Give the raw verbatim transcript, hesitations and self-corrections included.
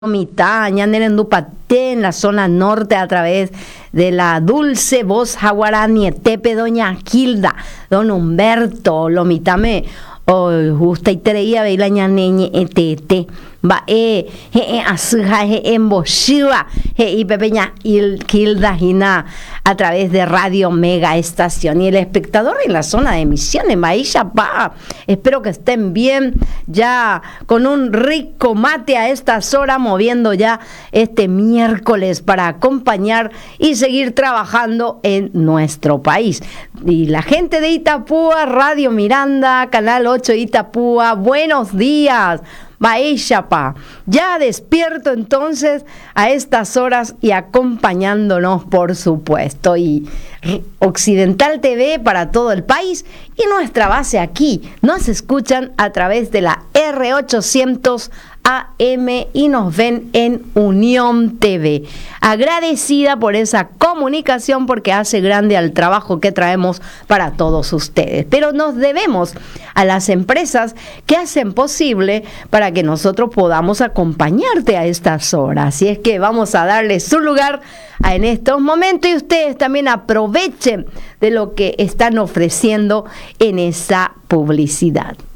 Mitad, Ñanderendupate, en la zona norte a través de la dulce voz jaguarani Etepe, doña Gilda, don Humberto, Lomitame, o justa y tereía veila ñaneñe etete, va e he asuja he emboshiva he y pepeña il Gilda Gina a través de Radio Mega Estación y el espectador en la zona de Misiones, Maisha pa, espero que estén bien ya con un rico mate a estas horas, moviendo ya este miércoles para acompañar y seguir trabajando en nuestro país. Y la gente de Itapúa, Radio Miranda, Canal ocho Itapúa, buenos días. Baishapa, ya despierto entonces a estas horas y acompañándonos, por supuesto, y Occidental T V para todo el país y nuestra base aquí. Nos escuchan a través de la R ochocientos A M y nos ven en Unión T V. Agradecida por esa comunicación porque hace grande al trabajo que traemos para todos ustedes. Pero nos debemos a las empresas que hacen posible para que nosotros podamos acompañarte a estas horas. Así es que vamos a darle su lugar en estos momentos y ustedes también aprovechen de lo que están ofreciendo en esa publicidad.